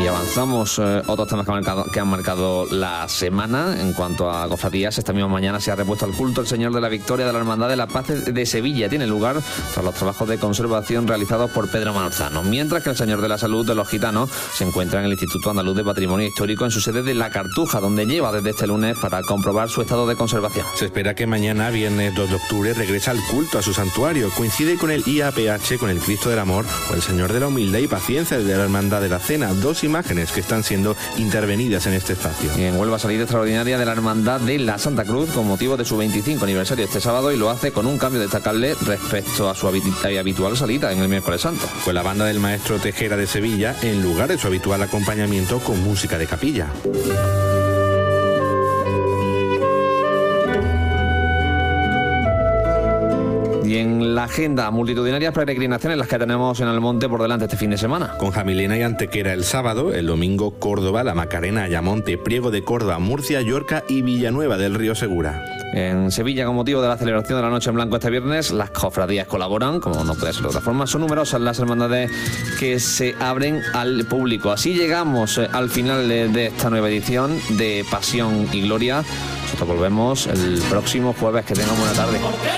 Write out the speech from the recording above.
avanzamos otros temas que han marcado la semana. En cuanto a cofradías, esta misma mañana se ha repuesto al culto el Señor de la Victoria de la Hermandad de la Paz de Sevilla. Tiene lugar tras los trabajos de conservación realizados por Pedro Manzano, mientras que el Señor de la Salud de los Gitanos se encuentra en el Instituto Andaluz de Patrimonio Histórico en su sede de La Cartuja, donde lleva desde este lunes para comprobar su estado de conservación. Se espera que mañana, viernes 2 de octubre, regrese al culto a su santuario. Coincide con el IAPH, con el Cristo del Amor o el Señor de la Humildad y Paciencia de la Hermandad de la Cena, dos imágenes que están siendo intervenidas en este espacio. Y en Huelva, salida extraordinaria de la Hermandad de la Santa Cruz con motivo de su 25 aniversario este sábado, y lo hace con un cambio destacable respecto a su habitual salida en el miércoles santo. Con la banda del maestro Tejera de Sevilla, en lugar de su habitual acompañamiento con música de capilla. Y en la agenda, multitudinarias peregrinaciones las que tenemos en Almonte por delante este fin de semana. Con Jamilena y Antequera el sábado, el domingo Córdoba, La Macarena, Ayamonte, Priego de Córdoba, Murcia, Llorca y Villanueva del Río Segura. En Sevilla, con motivo de la celebración de la Noche en Blanco este viernes, las cofradías colaboran, como no puede ser de otra forma. Son numerosas las hermandades que se abren al público. Así llegamos al final de esta nueva edición de Pasión y Gloria. Nosotros volvemos el próximo jueves. Que tengan buena tarde.